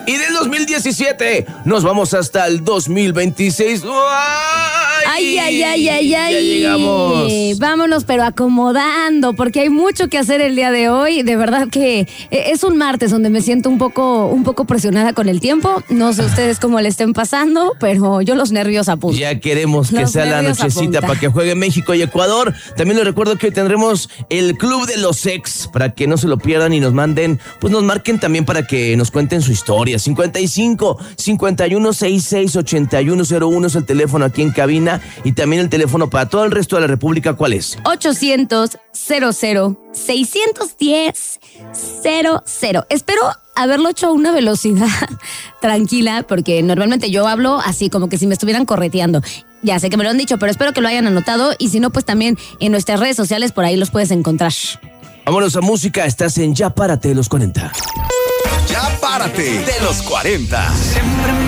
Y del 2017 nos vamos hasta el 2026. ¡Ay! Ya llegamos. Vámonos, pero acomodando, porque hay mucho que hacer el día de hoy. De verdad que es un martes donde me siento un poco presionada con el tiempo. No sé ustedes cómo le estén pasando, pero yo los nervios apunto. Ya queremos que sea la nochecita para que juegue México y Ecuador. También les recuerdo que hoy tendremos el Club de los Ex, para que no se lo pierdan y nos manden, pues nos marquen también para que nos cuenten su historia. 55-5166-8101 es el teléfono aquí en cabina, y también el teléfono para todo el resto de la República, ¿cuál es? 800-00-610-00. Espero haberlo hecho a una velocidad tranquila, porque normalmente yo hablo así como que si me estuvieran correteando. Ya sé que me lo han dicho, pero espero que lo hayan anotado, y si no, pues también en nuestras redes sociales por ahí los puedes encontrar. Vámonos a música, estás en Ya Párate de los 40. Ya Párate de los 40. Siempre